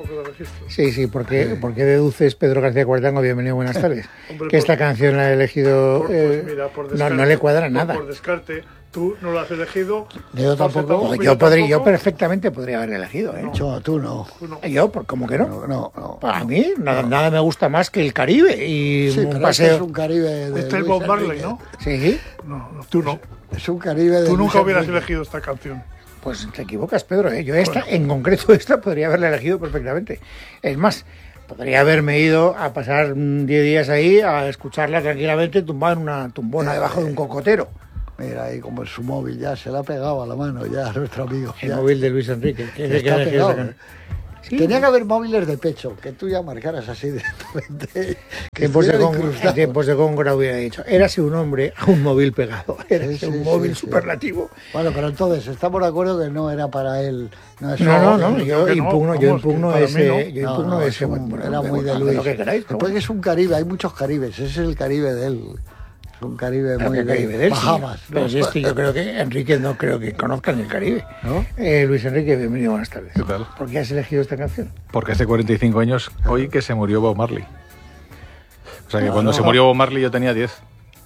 que lo elegiste. Sí, porque deduces, Pedro García Cuartango, bienvenido, buenas tardes, que esta canción la ha elegido... Mira, por descarte, no le cuadra nada. Por descarte, tú no lo has elegido. Yo tampoco. Yo perfectamente podría haber elegido, ¿eh? No, tú no. Yo, ¿cómo que no? No. Para mí, nada me gusta más que el Caribe y sí, un paseo. Es un Caribe de este es Bob Marley, ¿no? Sí. No, tú no. Es un Caribe de Tú nunca Luis hubieras Enrique. elegido esta canción. Pues te equivocas, Pedro, ¿eh? Yo en concreto esta podría haberla elegido perfectamente. Es más, podría haberme ido a pasar 10 días ahí a escucharla tranquilamente tumbada en una tumbona debajo de un cocotero. Mira, ahí como en su móvil ya se la ha pegado a la mano ya a nuestro amigo. El ya. móvil de Luis Enrique. Está pegado, ¿eh? Sí. Tenía que haber móviles de pecho, que tú ya marcaras así directamente. En tiempos de Góngora hubiera dicho, érase un hombre a un móvil pegado, érase un móvil superlativo. Bueno, pero entonces, estamos de acuerdo que no era para él. No, yo impugno ese. Era muy de Luis. Después que es un Caribe, hay muchos Caribes, ese es el Caribe de él. Es un Caribe muy de Bahamas. Pero si es que yo creo que Enrique no creo que conozcan el Caribe. ¿No? Luis Enrique, bienvenido, buenas tardes. ¿Qué tal? ¿Por qué has elegido esta canción? Porque hace 45 años hoy que se murió Bob Marley. O sea que cuando se murió Bob Marley yo tenía 10.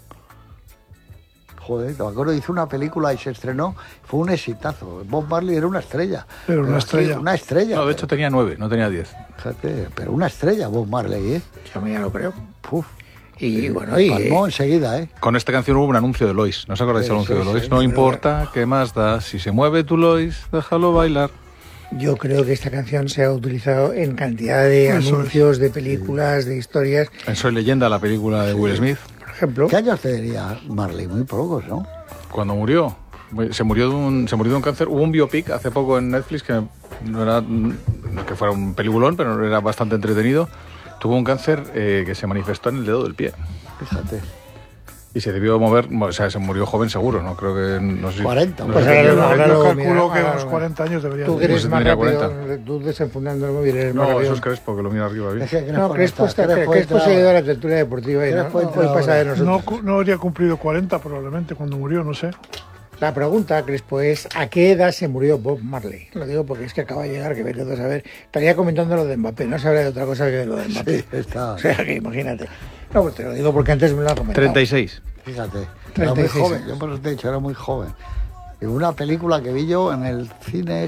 Joder, me acuerdo, hizo una película y se estrenó, fue un exitazo. Bob Marley era una estrella. Pero una estrella. Una estrella. No, de hecho tenía 9, no tenía 10. Fíjate, pero una estrella Bob Marley, ¿eh? Yo ya lo creo. Puf. Y bueno, palmó enseguida, ¿eh? Con esta canción hubo un anuncio de Lois. ¿No os acordáis del anuncio de Lois? No importa qué más da, si se mueve tu Lois, déjalo bailar. Yo creo que esta canción se ha utilizado en cantidad de anuncios, de películas, de historias. En Soy Leyenda, la película de Will Smith. Por ejemplo. ¿Qué años tenía Marley? Muy pocos, ¿no? Cuando murió, se murió de un cáncer. Hubo un biopic hace poco en Netflix que no era que fuera un peliculón, pero era bastante entretenido. Tuvo un cáncer que se manifestó en el dedo del pie. Fíjate. Y se debió mover, o sea, se murió joven seguro, ¿no? Creo que, no sé. 40. Pues yo calculo que a los 40 años debería Tú ser. eres más rápido, 40. tú desenfundando el móvil eres más No, rápido. eso es Crespo, que lo mira arriba bien. No, Crespo se ha ido a la tertulia deportiva y no pasa de nosotros. No habría cumplido 40 probablemente cuando murió, no sé. La pregunta, Crespo, es ¿a qué edad se murió Bob Marley? Lo digo porque es que acaba de llegar, que vete a saber. Estaría comentando lo de Mbappé, no se habla de otra cosa que de lo de Mbappé. Sí, está. O sea, que imagínate. No, pues te lo digo porque antes me lo ha comentado. 36. Fíjate, era muy joven, yo por eso te he dicho, era muy joven. Y una película que vi yo en el cine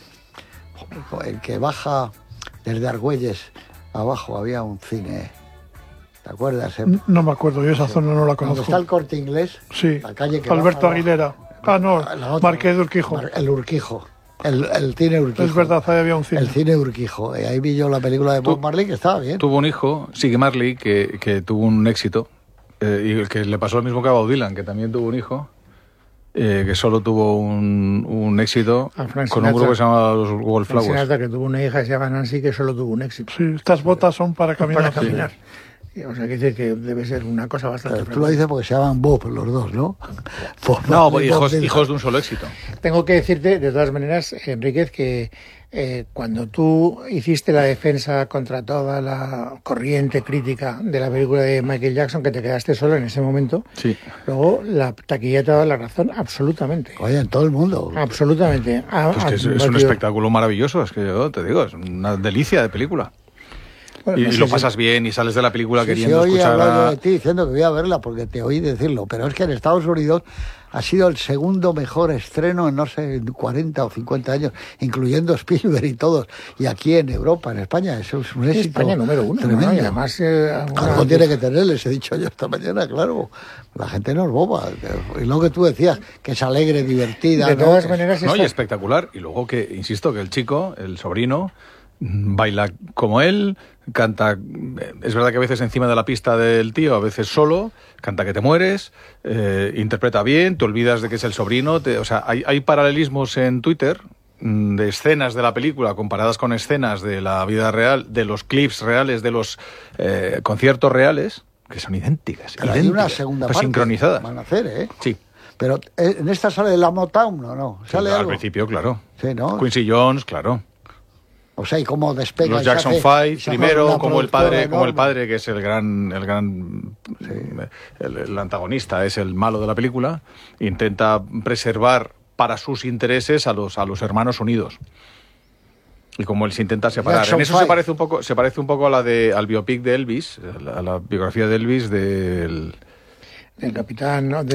el que baja desde Argüelles abajo, había un cine. ¿Te acuerdas? No me acuerdo, yo esa zona no la ¿Dónde conozco. está el Corte Inglés? Sí, La calle que Alberto baja Aguilera. No, Marqués de Urquijo. El Urquijo. El cine Urquijo. Es verdad, ahí había un cine. El cine Urquijo. Y ahí vi yo la película de Bob Marley, que estaba bien. Tuvo un hijo, Siggy Marley, que tuvo un éxito. Y que le pasó lo mismo que a Bob Dylan, que también tuvo un hijo, que solo tuvo un éxito con un grupo que se llama los Wallflowers. Sinatra, que tuvo una hija que se llama Nancy, que solo tuvo un éxito. Sí, estas botas son para caminar. Sí. O sea, que dice que debe ser una cosa bastante... Tú lo dices porque se llaman Bob los dos, ¿no? No, hijos de un solo éxito. Tengo que decirte, de todas maneras, Enríquez, que cuando tú hiciste la defensa contra toda la corriente crítica de la película de Michael Jackson, que te quedaste solo en ese momento, sí. Luego la taquilla te ha dado la razón absolutamente. Oye, en todo el mundo. Absolutamente. Pues que es un espectáculo maravilloso, es que yo te digo, es una delicia de película. Bueno, y lo pasas bien y sales de la película queriendo escuchar hablando de ti, diciendo que voy a verla porque te oí decirlo, pero es que en Estados Unidos ha sido el segundo mejor estreno en, no sé, 40 o 50 años, incluyendo Spielberg y todos. Y aquí en Europa, en España, eso es un éxito. España número uno, tremendo. ¿no? Y además, algo tiene que tener, les he dicho yo esta mañana, claro. La gente no es boba. Y lo que tú decías, que es alegre, divertida. De todas maneras, no, y espectacular. Y luego que, insisto, que el chico, el sobrino, baila como él, canta, es verdad que a veces encima de la pista del tío, a veces solo, canta que te mueres, interpreta bien, te olvidas de que es el sobrino, o sea, hay paralelismos en Twitter de escenas de la película comparadas con escenas de la vida real, de los clips reales, de los conciertos reales, que son idénticas. Pero hay una segunda parte sincronizadas. Van a hacer, ¿eh? Sí. Pero en esta sale la Motown, ¿no? ¿Sale al algo? principio, claro. Sí, ¿no? Quincy Jones, claro. O sea, y cómo despega. Los Jackson 5, primero, como el padre, que es el antagonista, es el malo de la película, intenta preservar para sus intereses a los hermanos unidos. y como él se intenta separar. Jackson En eso Five. se parece un poco al biopic de Elvis, a la biografía de Elvis del... El capitán, ¿no?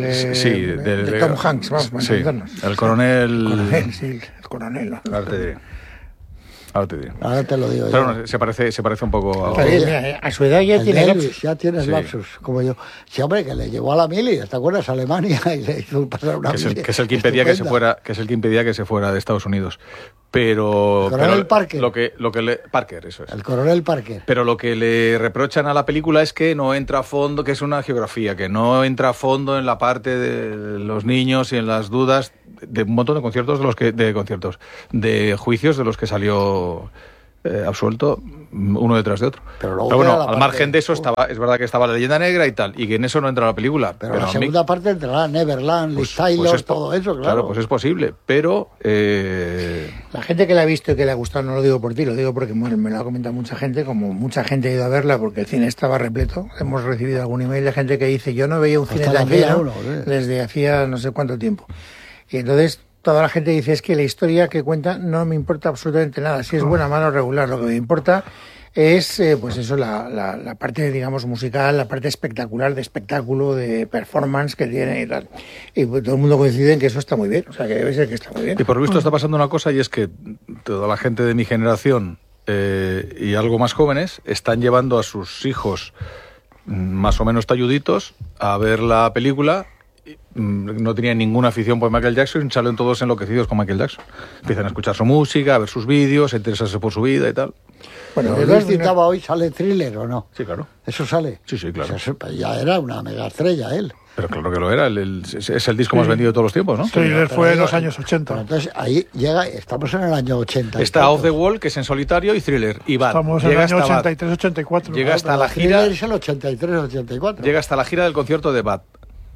de Tom Hanks, vamos, para sí, entendernos. el coronel... El coronel, sí, el coronel, ¿no? Ahora te diré. Ahora te diré. Ahora te lo digo Pero yo. bueno, se parece un poco a... Está bien, mira, a su edad ya El tiene de lapsus. Elvis, ya tienes Sí. lapsus, como yo. Sí, hombre, que le llevó a la mili, ¿te acuerdas? A Alemania y le hizo pasar una que es el, mili que es el que impedía que se estupenda. fuera, que es el que impedía que se fuera de Estados Unidos. Pero... El coronel pero Parker. Lo que le... Parker, eso es. El coronel Parker. Pero lo que le reprochan a la película es que no entra a fondo, que es una geografía, que no entra a fondo en la parte de los niños y en las dudas de un montón de conciertos de juicios de los que salió absuelto uno detrás de otro. Pero luego bueno, queda la al parte- margen de eso es verdad que estaba la leyenda negra y tal, y que en eso no entra la película. Pero la a mí- segunda parte entrará Neverland, Liz Taylor, todo eso, claro. pues es posible, pero La gente que la ha visto y que le ha gustado, no lo digo por ti, lo digo porque bueno, me lo ha comentado mucha gente, como mucha gente ha ido a verla porque el cine estaba repleto. Hemos recibido algún email de gente que dice, yo no veía un cine Hasta la tan fila lleno uno, sí. desde hacía no sé cuánto tiempo. Y entonces toda la gente dice, es que la historia que cuenta no me importa absolutamente nada, si es buena, mala o regular, lo que me importa es pues eso, la parte, digamos, musical, la parte espectacular, de espectáculo, de performance que tiene y tal. Y pues, todo el mundo coincide en que eso está muy bien, o sea, que debe ser que está muy bien. Y por lo visto está pasando una cosa, y es que toda la gente de mi generación y algo más jóvenes están llevando a sus hijos más o menos talluditos a ver la película. No tenían ninguna afición por Michael Jackson y salen todos enloquecidos con Michael Jackson. Empiezan a escuchar su música, a ver sus vídeos, a interesarse por su vida y tal. Bueno, Pero de Luis todas maneras- citaba hoy, ¿sale Thriller o no? Sí, claro. ¿Eso sale? Sí, sí, claro. Pues eso, pues ya era una mega estrella él. Pero claro que lo era. Es el disco más vendido de todos los tiempos, ¿no? Thriller Pero fue en digo, los años Pero 80. entonces ahí llega, estamos en el año 80. y Está tantos. Off the Wall, que es en solitario, y Thriller. Y Bad. Estamos en el Llega año hasta Bad. 83-84. Llega hasta Pero la gira. Thriller es el 83-84. Llega hasta la gira del concierto de Bad.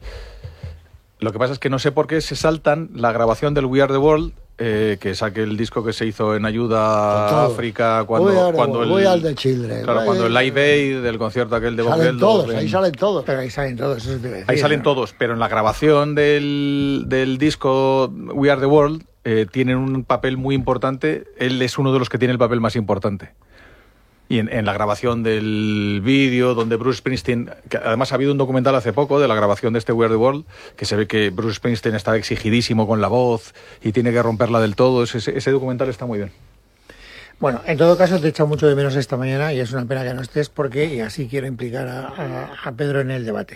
Lo que pasa es que no sé por qué se saltan la grabación del We Are the World, que es aquel disco que se hizo en ayuda Con a todo. África We Are cuando We Are the Children. claro, cuando el Live Aid del concierto aquel de Bob Salen Geldof todos, en- ahí salen todos. Pero ahí salen todos, eso te iba a decir, Ahí salen ¿no? todos, pero en la grabación del disco We Are the World tienen un papel muy importante. Él es uno de los que tiene el papel más importante. Y en la grabación del vídeo, donde Bruce Springsteen... Que además ha habido un documental hace poco de la grabación de este We Are the World, que se ve que Bruce Springsteen está exigidísimo con la voz y tiene que romperla del todo. Ese documental está muy bien. Bueno, en todo caso te he echado mucho de menos esta mañana y es una pena que no estés porque, y así quiero implicar a Pedro en el debate.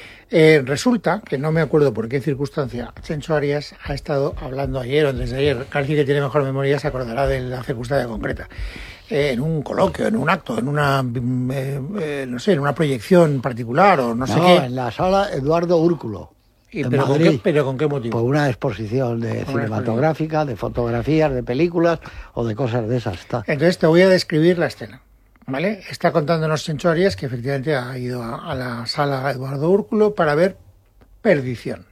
Resulta que no me acuerdo por qué circunstancia Chencho Arias ha estado hablando ayer o antes de ayer, Carci, que tiene mejor memoria, se acordará de la circunstancia concreta, en un coloquio, en un acto, en una, no sé, en una proyección particular o no sé qué. en la sala Eduardo Úrculo. En Pero Madrid. ¿con qué motivo? Por una exposición de cinematográfica, de fotografías, de películas o de cosas de esas. Está. Entonces te voy a describir la escena. ¿Vale? Está contándonos Chencho Arias que efectivamente ha ido a la sala Eduardo Úrculo para ver Perdición.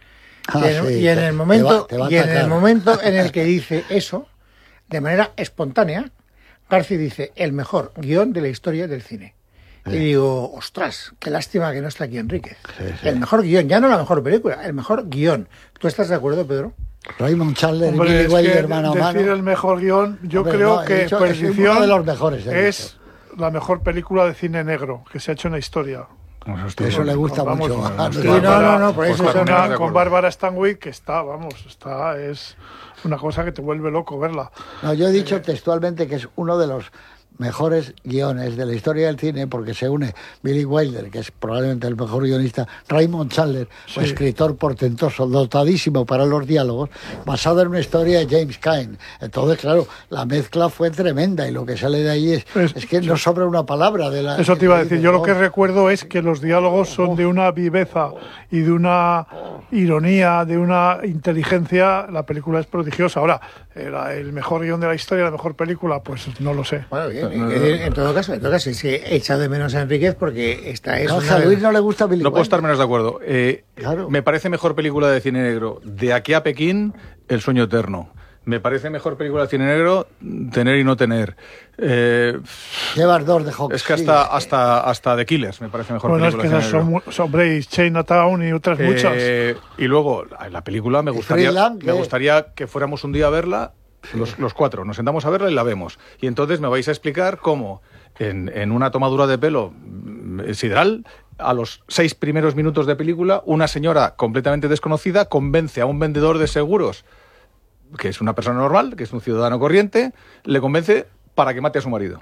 Y en el momento en el que dice eso, de manera espontánea, Garci dice el mejor guión de la historia del cine. Y digo, ostras, qué lástima que no está aquí Enríquez. El mejor guión, ya no la mejor película, el mejor guión. ¿Tú estás de acuerdo, Pedro? Raymond Chandler y Hombre, Billy es Wilder que mano a mano. decir el mejor guión, yo Hombre, creo no, he que dicho que es Perdición uno de los mejores, he es la mejor película de cine negro que se ha hecho en la historia. Eso le gusta Vamos, mucho. con a Sí, Bárbara- no, por eso con son- una- de acuerdo. con Bárbara Stanwyck, que es una cosa que te vuelve loco verla. No, yo he dicho textualmente que es uno de los mejores guiones de la historia del cine porque se une Billy Wilder, que es probablemente el mejor guionista, Raymond Chandler, un escritor portentoso, dotadísimo para los diálogos, basado en una historia de James Cain. Entonces, claro, la mezcla fue tremenda y lo que sale de ahí es que no sobra una palabra de la... Eso te iba a decir. Yo lo que recuerdo es que los diálogos son de una viveza y de una ironía, de una inteligencia. La película es prodigiosa. Ahora, el mejor guión de la historia, la mejor película, pues no lo sé. Bueno, bien, en todo caso, es que he echado de menos a Enríquez porque esta es A Luis no le gusta Billy No puedo Wilder. estar menos de acuerdo. Claro. Me parece mejor película de cine negro de aquí a Pekín, El sueño eterno. Me parece mejor película de cine negro, Tener y no tener. Llevas dos de Hawks. Es que hasta The Killers me parece mejor Bueno, es que película de esas cine negro. son Brace, Chinatown y otras muchas. Y luego, la película me gustaría Freeland, que fuéramos un día a verla, Los 4, nos sentamos a verla y la vemos. Y entonces me vais a explicar cómo en una tomadura de pelo sideral, a los 6 primeros minutos de película, una señora completamente desconocida convence a un vendedor de seguros, que es una persona normal, que es un ciudadano corriente, le convence para que mate a su marido.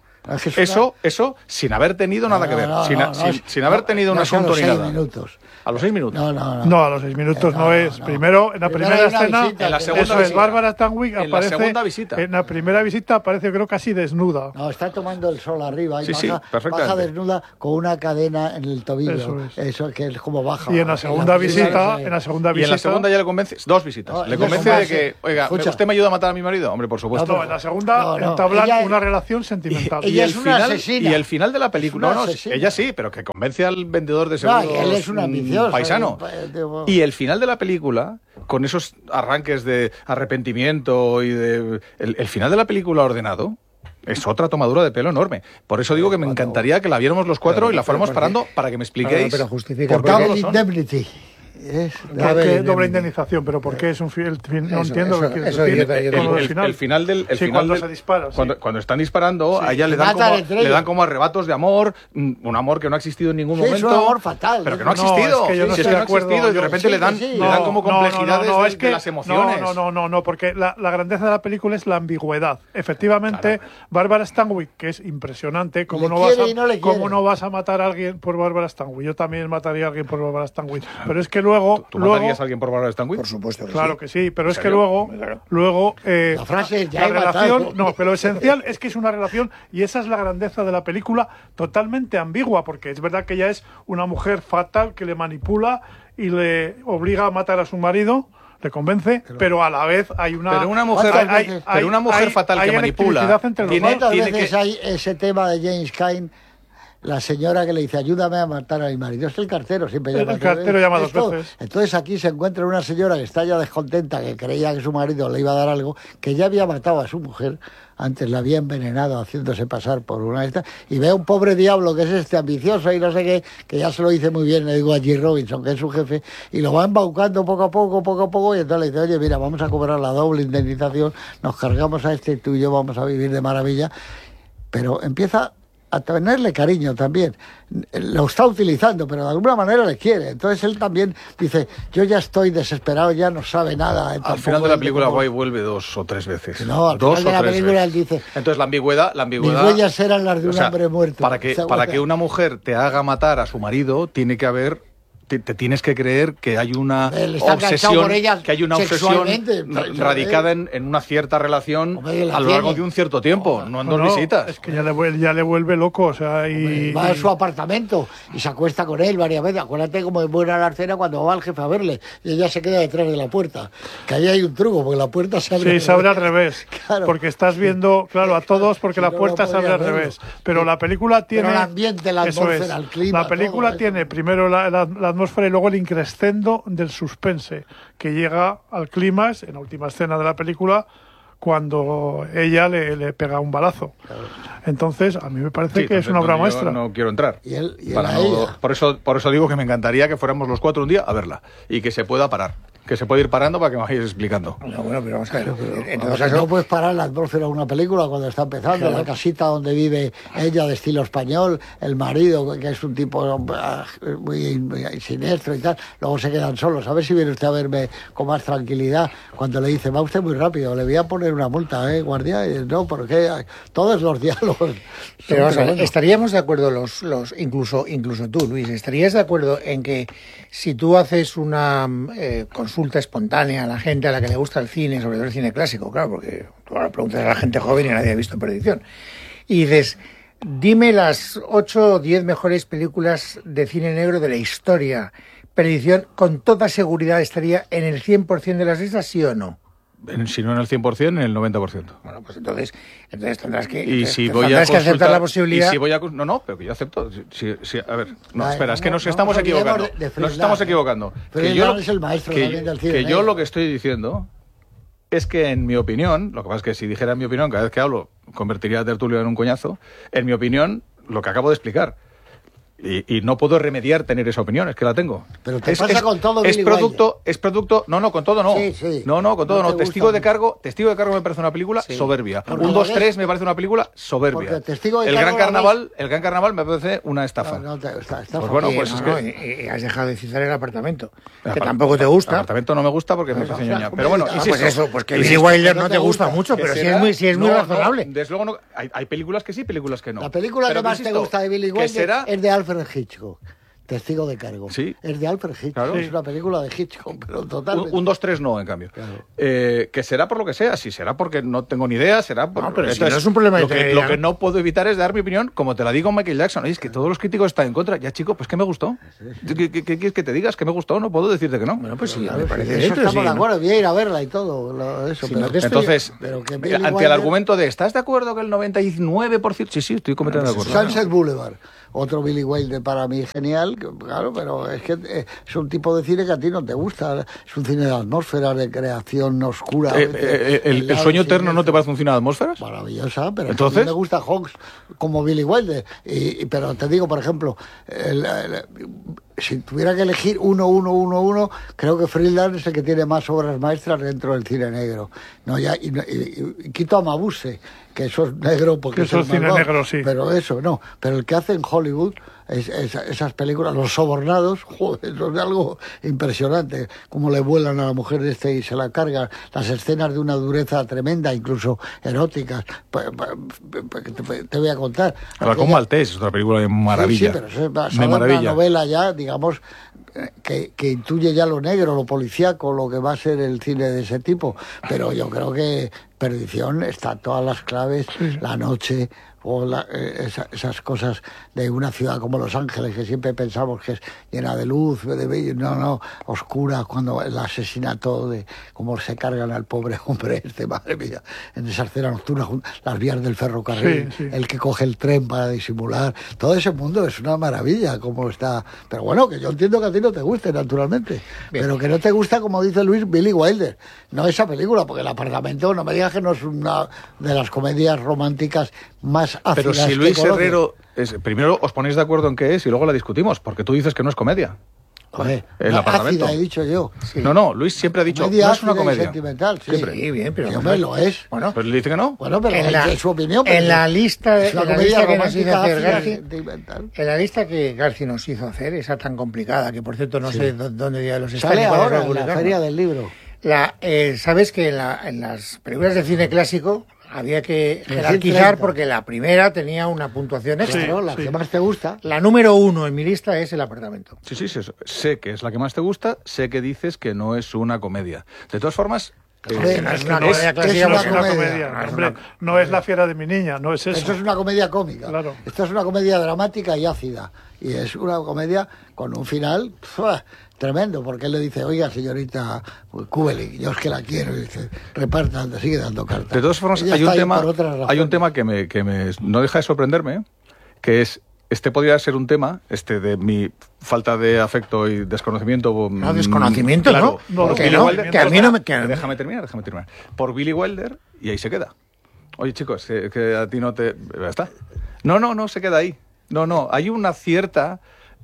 Eso sin haber tenido nada que ver, sin haber tenido un asunto ni nada. Minutos. ¿A los 6 minutos? No, a los 6 minutos no es. Primero, en la primera escena, visita, en la segunda eso visita. es, Bárbara Stanwyck En aparece... la segunda visita. En la primera visita aparece, creo, casi desnuda. No, está tomando el sol arriba y Sí, perfectamente. baja desnuda con una cadena en el tobillo. Eso es. Eso que es como baja. Y en la segunda visita... En la segunda Y en la segunda ya le convences, 2 visitas. No, Le ellos convence son de más, que, oiga, escucha. ¿usted me ayuda a matar a mi marido? Hombre, por supuesto. No, en la segunda No, entablan ella- una relación sentimental. ella el es una final, asesina. y el final de la película, Es una no, asesina. ella sí, pero que convence al vendedor de No, seguros y él es un ambicioso. paisano. Y el final de la película, con esos arranques de arrepentimiento y de el final de la película ordenado, es otra tomadura de pelo enorme. Por eso digo que me encantaría que la viéramos los 4 y la fuéramos parando para que me expliquéis Pero justifica por qué Double no lo son. indemnity. Es ¿Por qué doble indemnización? ¿Pero por qué es un fin? No entiendo lo que quieres decir. Con lo del El final del... Sí, cuando se dispara, sí. Cuando están disparando, a ella le dan, Matan entre le ellos. dan como arrebatos de amor, un amor que no ha existido en ningún Sí, es momento. un amor fatal. Pero que no ha No, existido. es que yo no Sí, estoy que de acuerdo. ha existido y de Yo- repente sí, le dan, que sí. le dan como complejidades es que de las emociones. No, porque la grandeza de la película es la ambigüedad. Efectivamente, Bárbara Stanwyck, que es impresionante, Le quiere y no le ¿cómo quiere. no vas a matar a alguien por Bárbara Stanwyck? Yo también mataría a alguien por Bárbara Stanwyck. Pero es que luego... ¿Tú matarías a alguien por Bárbara Stanwyck? Por supuesto que Claro sí. que sí, pero es que serio? luego La frase, ya la he matado. relación, no, pero lo esencial es que es una relación y esa es la grandeza de la película, totalmente ambigua, porque es verdad que ella es una mujer fatal que le manipula y le obliga a matar a su marido, le convence, pero a la vez hay una Pero una mujer, fatal hay que manipula electricidad entre los tiene, dos. ¿Cuántas tiene veces que... hay ese tema de James Cain? La señora que le dice, ayúdame a matar a mi marido. Es el cartero, siempre llama. El cartero llama dos Esto- veces. Entonces aquí se encuentra una señora que está ya descontenta, que creía que su marido le iba a dar algo, que ya había matado a su mujer, antes la había envenenado haciéndose pasar por una de estas, y ve a un pobre diablo que es este ambicioso y no sé qué, que ya se lo dice muy bien, le digo a G. Robinson, que es su jefe, y lo va embaucando poco a poco, y entonces le dice, oye, mira, vamos a cobrar la doble indemnización, nos cargamos a este y tú y yo vamos a vivir de maravilla, pero empieza a tenerle cariño también. Lo está utilizando, pero de alguna manera le quiere. Entonces él también dice, yo ya estoy desesperado, ya no sabe nada. Al final de la película, Guay vuelve 2 o 3 veces. No, al 2 final de o la 3 película veces. él dice, Entonces la ambigüedad... mis huellas eran las de un hombre muerto. Para que una mujer te haga matar a su marido, tiene que haber... Te tienes que creer que hay una Él está enganchado obsesión, por ella que hay una obsesión sexualmente. radicada en una cierta relación Hombre, la a lo largo tiene. de un cierto tiempo, no en 2 No, visitas. es que ya le vuelve loco, o sea, y... va a su apartamento y se acuesta con él varias veces. Acuérdate cómo es buena la cena cuando va el jefe a verle y ella se queda detrás de la puerta. Que ahí hay un truco, porque la puerta se abre. Sí, se abre al revés. Claro. Porque estás viendo, claro, a todos, porque Si la no, puerta no se abre al podría revés. verlo. Pero la película tiene. el ambiente, la eso atmósfera, el clima, La película todo, tiene primero la atmósfera y luego el increscendo del suspense, que llega al clímax en la última escena de la película, cuando ella le pega un balazo. Entonces, a mí me parece Sí, que es entonces una obra yo maestra. No quiero entrar. Y él Para a no- ella. por eso digo que me encantaría que fuéramos los 4 un día a verla y que se pueda parar. Que se puede ir parando para que me vayáis explicando. No, bueno, pero vamos a ver. En todo O sea, caso, no puedes parar la atmósfera de una película cuando está empezando, la casita donde vive ella de estilo español, el marido, que es un tipo muy siniestro y tal, luego se quedan solos. A ver si viene usted a verme con más tranquilidad. Cuando le dice, va usted muy rápido, le voy a poner una multa, guardia. Y no, porque todos los diálogos. pero vamos a ver, Bueno. estaríamos de acuerdo incluso tú, Luis, estarías de acuerdo en que si tú haces una consulta espontánea a la gente a la que le gusta el cine, sobre todo el cine clásico, claro, porque tú ahora preguntas a la gente joven y nadie ha visto Perdición, y dices, dime las 8 o 10 mejores películas de cine negro de la historia, Perdición con toda seguridad estaría en el 100% de las listas, ¿sí o no? Si no en el 100%, en el 90%. Bueno, pues entonces tendrás que, Y si tendrás voy a que aceptar la consultar- posibilidad. y si voy a cons- no, pero que yo acepto. A ver, no, Ay, espera, es que no, nos no estamos nos olvidemos equivocando. de Nos Friedland, estamos equivocando. Friedland es el maestro también del cine que yo negro. lo que estoy diciendo es que en mi opinión, lo que pasa es que si dijera mi opinión cada vez que hablo, convertiría a Tertulio en un coñazo. En mi opinión, lo que acabo de explicar. Y no puedo remediar tener esa opinión, es que la tengo. Pero te pasa con todo, es Billy producto, no, con todo no. Sí. No, con todo No no. te Testigo gusta de Cargo me parece una película soberbia. Porque 1, 2, 3 me parece una película soberbia. Porque Testigo de el Cargo Gran Carnaval me parece una estafa. Está Pues bueno, Y, pues no, es no, que y has dejado de citar el apartamento, que Apart- tampoco te El gusta. apartamento no me gusta porque me parece ñoña. Pero bueno, pues Pues insisto, eso, pues que Billy insisto, Wilder no no te te gusta gusta. mucho, pero que si será- es muy razonable. Desde luego hay películas que sí, películas que no. La película Pero que más te insisto, gusta de Billy que Wilder será es de Alfred Hitchcock. Testigo de Cargo. Sí. Es de Alfred Hitchcock. Claro. Es una película de Hitchcock, pero totalmente. 1, 2, 3 no, en cambio. Claro. Que será por lo que sea, si será porque no tengo ni idea, será por... No, pero si no es un problema de lo que, tener lo idea. que no puedo evitar es dar mi opinión, como te la digo Michael Jackson. Oye, es que todos los críticos están en contra. Ya, chico, pues que me gustó. ¿Qué quieres que te digas? Que me gustó, no puedo decirte que no. Bueno, pues sí, me Eso parece bien, pero estamos sí, de ¿no? acuerdo, voy a ir a verla y todo. Eso, Si pero, no te estoy- Entonces, pero que Billy ante el Wilder- argumento de ¿estás de acuerdo que el 99%? Sí, estoy completamente de acuerdo. Sunset Boulevard. Otro Billy Wilder para mí genial, claro, pero es que es un tipo de cine que a ti no te gusta. Es un cine de atmósfera, de creación oscura. ¿El sueño eterno no te parece un cine de atmósferas? Maravillosa, pero ¿Entonces? a mí me gusta Hawks como Billy Wilder. Pero te digo, por ejemplo, si tuviera que elegir uno, creo que Friedland es el que tiene más obras maestras dentro del cine negro. No, y quito a Mabuse, que eso es negro porque Que eso el es cine malvado, negro, sí. Pero eso, no. Pero el que hace en Hollywood, esas películas, Los Sobornados, joder, eso es algo impresionante. Cómo le vuelan a la mujer y se la cargan. Las escenas de una dureza tremenda, incluso eróticas. Te voy a contar. El halcón maltés es otra película de maravilla. Sí, pero eso es basado de en una maravilla. novela ya, digamos, que intuye ya lo negro, lo policíaco, lo que va a ser el cine de ese tipo. Pero yo creo que Perdición está todas las claves, La Noche, o esas cosas de una ciudad como Los Ángeles, que siempre pensamos que es llena de luz, oscura, cuando el asesinato de cómo se cargan al pobre hombre madre mía, en esa escena nocturna, las vías del ferrocarril, Sí. el que coge el tren para disimular, todo ese mundo es una maravilla, como está. Pero bueno, que yo entiendo que a ti no te guste, naturalmente, pero que no te gusta, como dice Luis, Billy Wilder, no esa película, porque El Apartamento, no me digas que no es una de las comedias románticas más ácidas. Pero si que Luis conoces. Herrero... primero os ponéis de acuerdo en qué es y luego la discutimos, porque tú dices que no es comedia. Joder, El una Apartamento. ácida, he dicho yo. No, Luis siempre ha dicho, Comedia no es una ácida y comedia. sentimental, sí. Siempre. Sí, bien, pero Sí, hombre, lo es. Bueno, Pero él dice que no. Bueno, pero en la, es su opinión. en la lista, es una en la comedia lista que nos hizo romántica hacer ácida y Garci, sentimental. en la lista que Garci nos hizo hacer, esa tan complicada, que por cierto no sé dónde ya los está. Sale ni cuándo ahora se va a en la publicar, Feria ¿no? del Libro. Sabes que en las películas de cine clásico había que Decir jerarquizar 30. porque la primera tenía una puntuación extra. Claro, la que más te gusta. La número 1 en mi lista es El Apartamento. Sí, sé que es la que más te gusta, sé que dices que no es una comedia. De todas formas... Joder, no es que una no comedia es clásica, una Es una comedia. comedia, hombre, no es La Fiera de mi niña, no es eso. Esto es una comedia cómica. Claro. Esto es una comedia dramática y ácida. Y es una comedia con un final tremendo, porque él le dice, oiga, señorita Kubelik, yo es que la quiero. Y dice, reparta, sigue dando cartas. De todas formas, Ella hay está ahí un tema, por otras hay un razones. tema que me no deja de sorprenderme, que es, podría ser un tema, de mi falta de afecto y desconocimiento. No, desconocimiento, claro, ¿no? por Que Billy no, Wilder, que a mí no me... Déjame terminar. Por Billy Wilder, y ahí se queda. Oye, chicos, que a ti no te... Ya está. No, se queda ahí. No, hay una cierta...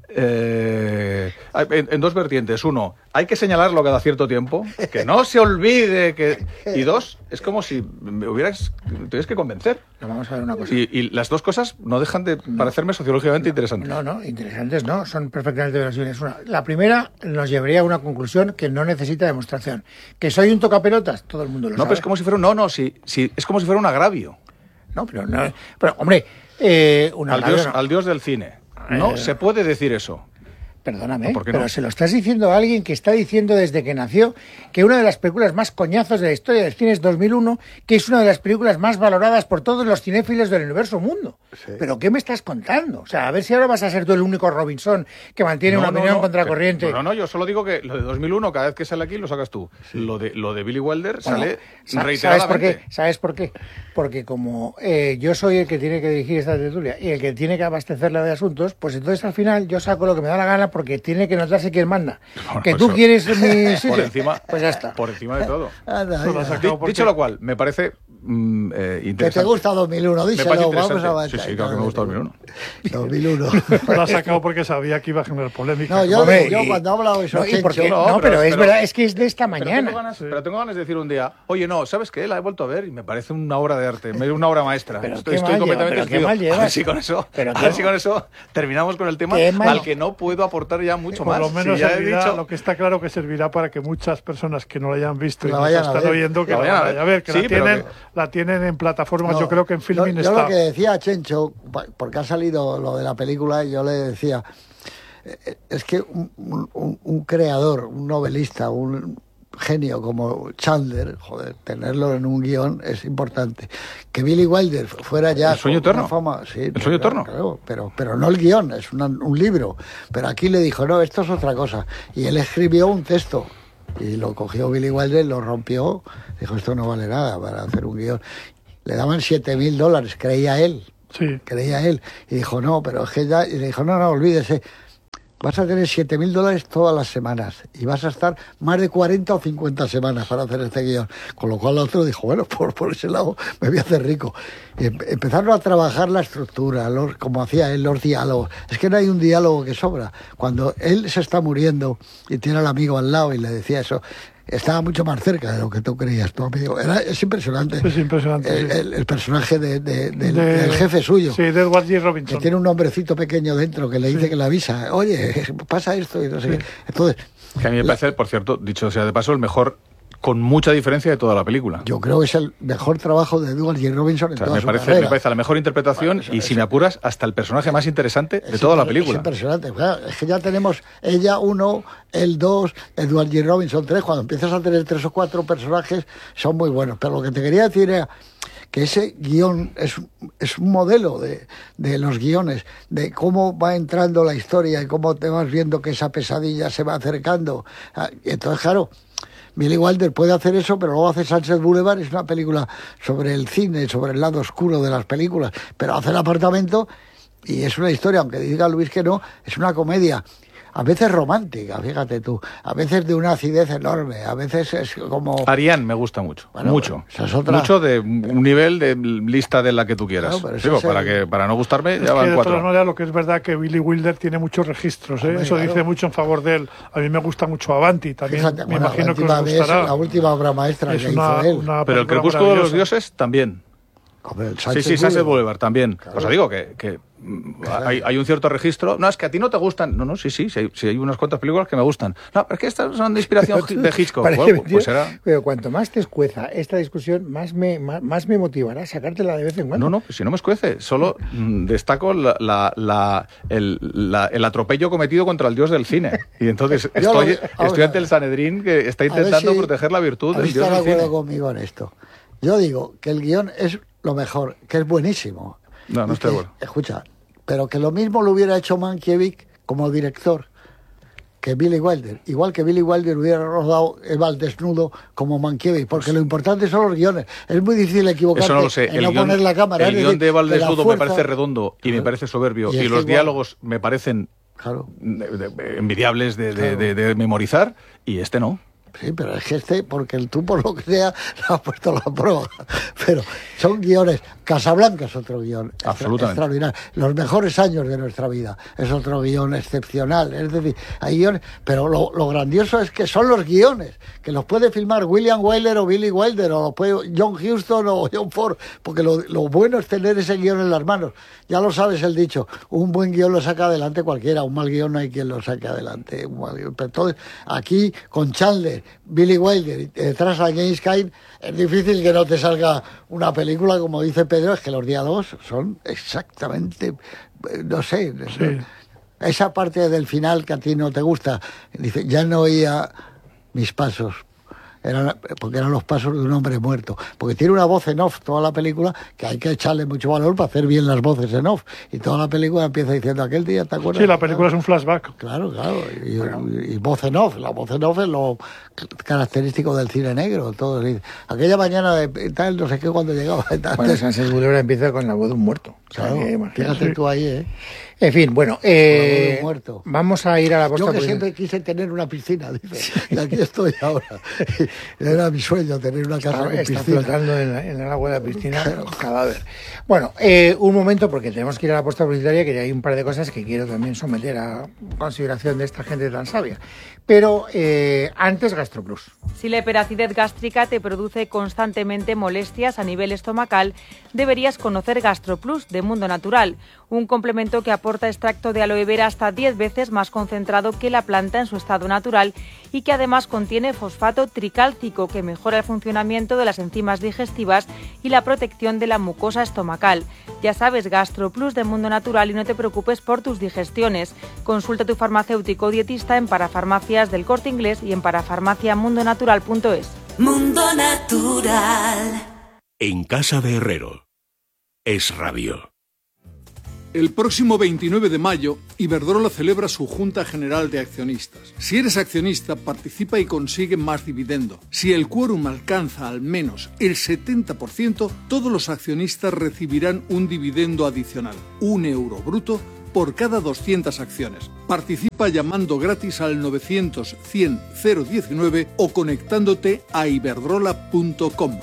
en dos vertientes. Uno, hay que señalarlo cada cierto tiempo, que no se olvide que... Y dos, es como si me tuvieras que convencer. No, vamos a ver una cosa. Y las dos cosas no dejan de parecerme sociológicamente interesantes. No, interesantes no, son perfectamente verosímiles. La primera nos llevaría a una conclusión que no necesita demostración. Que soy un tocapelotas, todo el mundo lo No, sabe. pero es como si fuera es como si fuera un agravio. No, pero hombre, un agravio no. Al dios del cine. No se puede decir eso. Perdóname, ¿Por qué pero no? se lo estás diciendo a alguien que está diciendo desde que nació que una de las películas más coñazos de la historia del cine es 2001, que es una de las películas más valoradas por todos los cinéfilos del universo mundo. Sí. ¿Pero qué me estás contando? O sea, a ver si ahora vas a ser tú el único Robinson que mantiene una opinión contracorriente. No, yo solo digo que lo de 2001, cada vez que sale aquí, lo sacas tú. Sí. Lo de Billy Wilder Bueno, sale ¿sabes reiteradamente. ¿Sabes por qué? Porque como yo soy el que tiene que dirigir esta tertulia y el que tiene que abastecerla de asuntos, pues entonces al final yo saco lo que me da la gana porque tiene que notarse quién manda. Bueno, que eso- tú quieres mi sitio, Por encima, pues ya está. por encima de todo. Anda, Eso lo anda. has sacado porque- Dicho lo cual, me parece Que te gusta 2001, díselo, vamos a ver. Sí, claro que me gusta 2001. 2001. Lo ha sacado porque sabía que iba a generar polémica. No, yo cuando he hablado de eso, pero es verdad, es que es de esta mañana. Pero tengo ganas de decir un día, oye, no, ¿sabes qué? La he vuelto a ver y me parece una obra de arte, una obra maestra. Estoy completamente despido. A ver si con eso terminamos con el tema al que no puedo aportar ya mucho más. Por lo menos lo que está claro que servirá para que muchas personas que no la hayan visto y nos están oyendo, que la vayan a ver, que la tienen en plataformas, yo creo que en Filmin está. Yo lo que decía a Chencho, porque ha salido lo de la película, y yo le decía, es que un creador, un novelista, un genio como Chandler, joder, tenerlo en un guión es importante. Que Billy Wilder fuera ya ¿El sueño eterno? Fama, sí, ¿El sueño eterno? Claro, pero no el guión, es un libro. Pero aquí le dijo, no, esto es otra cosa. Y él escribió un texto. Y lo cogió Billy Wilder, lo rompió, dijo, esto no vale nada para hacer un guión. Le daban $7,000, creía él. Sí. Creía él. Y dijo, no, pero es que ya... Y le dijo, no, olvídese. Vas a tener $7,000 todas las semanas y vas a estar más de 40 o 50 semanas para hacer este guión. Con lo cual el otro dijo, bueno, por ese lado me voy a hacer rico. Y empezaron a trabajar la estructura, como hacía él, los diálogos. Es que no hay un diálogo que sobra. Cuando él se está muriendo y tiene al amigo al lado y le decía eso, estaba mucho más cerca de lo que tú creías, tu amigo. Es impresionante. Es impresionante. El personaje del jefe suyo. Sí, de Edward G. Robinson. Que tiene un hombrecito pequeño dentro que le dice que le avisa. Oye, pasa esto y no sé qué. Entonces, que a mí me parece, por cierto, dicho sea de paso, el mejor, con mucha diferencia de toda la película. Yo creo que es el mejor trabajo de Edward G. Robinson en toda su carrera. Me parece la mejor interpretación y, si me apuras, hasta el personaje más interesante de toda la película. Es impresionante. Es que ya tenemos ella 1, él 2, Edward G. Robinson 3. Cuando empiezas a tener 3 o 4 personajes, son muy buenos. Pero lo que te quería decir era que ese guión es un modelo de los guiones, de cómo va entrando la historia y cómo te vas viendo que esa pesadilla se va acercando. Entonces, claro, Billy Wilder puede hacer eso, pero luego hace Sunset Boulevard, es una película sobre el cine, sobre el lado oscuro de las películas, pero hace El apartamento y es una historia, aunque diga Luis que no, es una comedia. A veces romántica, fíjate tú, a veces de una acidez enorme, a veces es como... Ariane me gusta mucho, bueno, mucho. Esa es otra... Mucho de un nivel de lista de la que tú quieras. Claro, digo, para no gustarme, ya van 4. De todas maneras, lo que es verdad que Billy Wilder tiene muchos registros, ¿eh? Eso dice mucho en favor de él. A mí me gusta mucho Avanti, también. Fíjate, me imagino que os gustará. La última obra maestra que hizo él. Pero El crepúsculo de los dioses también. Sí, Sunset Boulevard también. Claro. O sea, digo que hay un cierto registro. No, es que a ti no te gustan. No, sí hay unas cuantas películas que me gustan. No, pero es que estas son de inspiración de Hitchcock. Bueno, pues será... Pero cuanto más te escueza esta discusión, más me motivará a sacártela de vez en cuando. No, pues si no me escuece. Solo destaco el atropello cometido contra el dios del cine. Y entonces estoy ante el Sanedrín, que está intentando proteger la virtud del dios del cine. ¿Estás de acuerdo conmigo en esto? Yo digo que el guión es lo mejor, que es buenísimo. No estoy de acuerdo. Escucha, pero que lo mismo lo hubiera hecho Mankiewicz como director que Billy Wilder. Igual que Billy Wilder hubiera rodado Eva al desnudo como Mankiewicz, porque lo importante son los guiones. Es muy difícil equivocarse. Eso no lo sé. En no poner la cámara. El guión de Eva al desnudo me parece redondo y me parece soberbio. Y los diálogos me parecen envidiables de memorizar, y este no. Sí, pero es que porque tú, por lo que sea, le has puesto la prueba. Pero son guiones. Casablanca es otro guión extraordinario. Los mejores años de nuestra vida es otro guión excepcional. Es decir, hay guiones, pero lo grandioso es que son los guiones, que los puede filmar William Wyler o Billy Wilder, o los puede John Huston o John Ford, porque lo bueno es tener ese guión en las manos. Ya lo sabes el dicho, un buen guión lo saca adelante cualquiera, un mal guión no hay quien lo saque adelante. Pero entonces, aquí con Chandler, Billy Wilder y detrás a James Cain, es difícil que no te salga una película, como dice Pedro, es que los diálogos son exactamente, no sé, sí. Esa parte del final que a ti no te gusta, dice, ya no oía mis pasos, porque eran los pasos de un hombre muerto, porque tiene una voz en off toda la película, que hay que echarle mucho valor para hacer bien las voces en off, y toda la película empieza diciendo, aquel día, ¿te acuerdas? Sí, la película es un flashback. Claro, y voz en off, la voz en off es lo característico del cine negro, todo. Aquella mañana de tal, no sé qué, cuando llegaba. Bueno, Sunset Boulevard empieza con la voz de un muerto. Claro, bueno, fíjate sí. tú ahí, ¿eh? En fin, bueno, muerto. vamos a ir a la Yo posta. que siempre quise tener una piscina, dice, y aquí estoy ahora. Era mi sueño tener una casa con Está piscina. flotando en el agua de la piscina, cadáver. Bueno, un momento, porque tenemos que ir a la posta publicitaria, que hay un par de cosas que quiero también someter a consideración de esta gente tan sabia. Pero antes, GastroPlus. Si la hiperacidez gástrica te produce constantemente molestias a nivel estomacal, deberías conocer GastroPlus de Mundo Natural, un complemento que aporta extracto de aloe vera hasta 10 veces más concentrado que la planta en su estado natural y que además contiene fosfato tricálcico que mejora el funcionamiento de las enzimas digestivas y la protección de la mucosa estomacal. Ya sabes, GastroPlus de Mundo Natural y no te preocupes por tus digestiones. Consulta a tu farmacéutico o dietista en Parafarmacias del Corte Inglés y en parafarmaciamundonatural.es. Mundo Natural. En casa de Herrero. Es Radio. El próximo 29 de mayo, Iberdrola celebra su Junta General de Accionistas. Si eres accionista, participa y consigue más dividendo. Si el quórum alcanza al menos el 70%, todos los accionistas recibirán un dividendo adicional, €1 bruto, por cada 200 acciones. Participa llamando gratis al 900-100-019 o conectándote a iberdrola.com.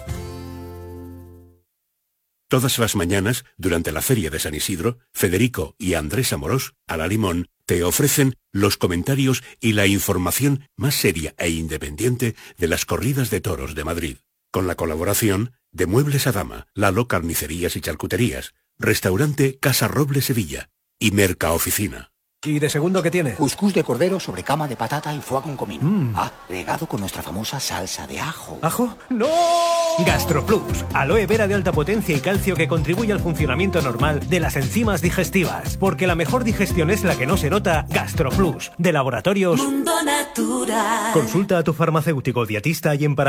Todas las mañanas, durante la Feria de San Isidro, Federico y Andrés Amorós, a la Limón, te ofrecen los comentarios y la información más seria e independiente de las corridas de toros de Madrid. Con la colaboración de Muebles a Dama, Lalo Carnicerías y Charcuterías, Restaurante Casa Roble Sevilla y Mercaoficina. ¿Y de segundo qué tiene? Cuscús de cordero sobre cama de patata y foie con comino. Regado con nuestra famosa salsa de ajo. ¿Ajo? ¡No! GastroPlus, aloe vera de alta potencia y calcio que contribuye al funcionamiento normal de las enzimas digestivas. Porque la mejor digestión es la que no se nota. GastroPlus, de Laboratorios Mundo Natural. Consulta a tu farmacéutico dietista y en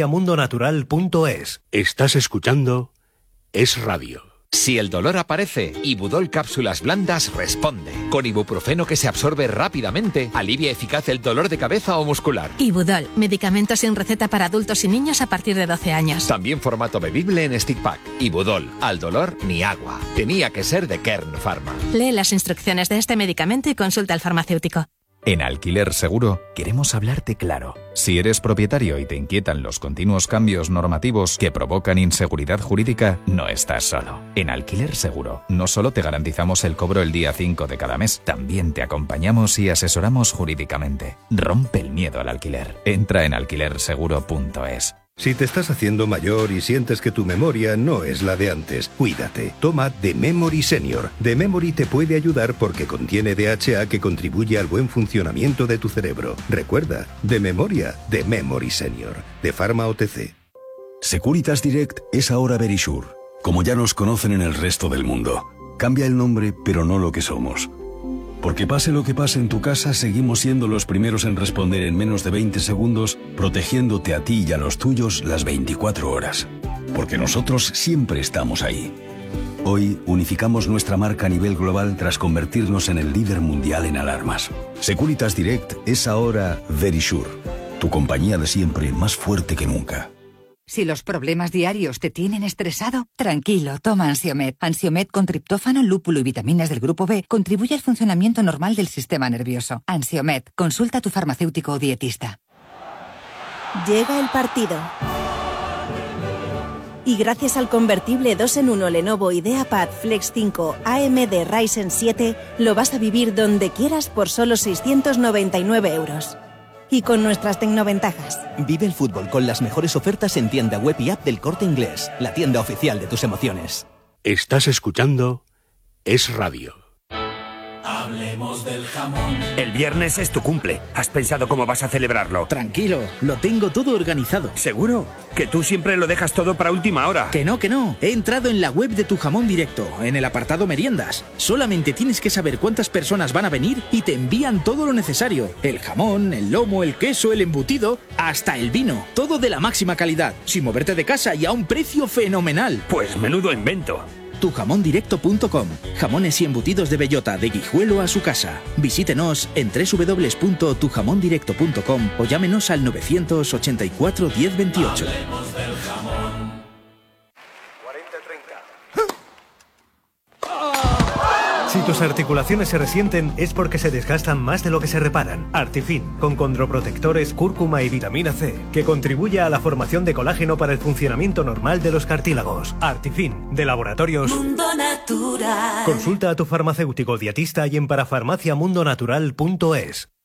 parafarmaciamundonatural.es. Estás escuchando Es Radio. Si el dolor aparece, Ibudol Cápsulas Blandas responde. Con ibuprofeno que se absorbe rápidamente, alivia eficaz el dolor de cabeza o muscular. Ibudol, medicamento sin receta para adultos y niños a partir de 12 años. También formato bebible en stick pack. Ibudol, al dolor ni agua. Tenía que ser de Kern Pharma. Lee las instrucciones de este medicamento y consulta al farmacéutico. En Alquiler Seguro queremos hablarte claro. Si eres propietario y te inquietan los continuos cambios normativos que provocan inseguridad jurídica, no estás solo. En Alquiler Seguro no solo te garantizamos el cobro el día 5 de cada mes, también te acompañamos y asesoramos jurídicamente. Rompe el miedo al alquiler. Entra en alquilerseguro.es. Si te estás haciendo mayor y sientes que tu memoria no es la de antes, cuídate. Toma The Memory Senior. The Memory te puede ayudar porque contiene DHA que contribuye al buen funcionamiento de tu cerebro. Recuerda, de memoria, The Memory Senior. De Pharma OTC. Securitas Direct es ahora Verisure. Como ya nos conocen en el resto del mundo. Cambia el nombre, pero no lo que somos. Porque pase lo que pase en tu casa, seguimos siendo los primeros en responder en menos de 20 segundos, protegiéndote a ti y a los tuyos las 24 horas. Porque nosotros siempre estamos ahí. Hoy unificamos nuestra marca a nivel global tras convertirnos en el líder mundial en alarmas. Securitas Direct es ahora Verisure, tu compañía de siempre más fuerte que nunca. Si los problemas diarios te tienen estresado, tranquilo, toma Ansiomed. Ansiomed con triptófano, lúpulo y vitaminas del grupo B contribuye al funcionamiento normal del sistema nervioso. Ansiomed, consulta a tu farmacéutico o dietista. Llega el partido. Y gracias al convertible 2-en-1 Lenovo IdeaPad Flex 5 AMD Ryzen 7, lo vas a vivir donde quieras por solo 699 €. Y con nuestras tecnoventajas. Vive el fútbol con las mejores ofertas en tienda web y app del Corte Inglés, la tienda oficial de tus emociones. Estás escuchando Es Radio. Hablemos del jamón. El viernes es tu cumple. ¿Has pensado cómo vas a celebrarlo? Tranquilo, lo tengo todo organizado. ¿Seguro? Que tú siempre lo dejas todo para última hora. Que no. He entrado en la web de Tu Jamón Directo, en el apartado meriendas. Solamente tienes que saber cuántas personas van a venir y te envían todo lo necesario. El jamón, el lomo, el queso, el embutido, hasta el vino. Todo de la máxima calidad, sin moverte de casa y a un precio fenomenal. Pues menudo invento. Tujamondirecto.com. Jamones y embutidos de bellota, de Guijuelo a su casa. Visítenos en www.tujamondirecto.com o llámenos al 984 1028. Hablemos del jamón. 40-30. Si tus articulaciones se resienten es porque se desgastan más de lo que se reparan. Artifin, con condroprotectores, cúrcuma y vitamina C, que contribuye a la formación de colágeno para el funcionamiento normal de los cartílagos. Artifin, de Laboratorios Mundo Natural. Consulta a tu farmacéutico dietista y en parafarmaciamundonatural.es.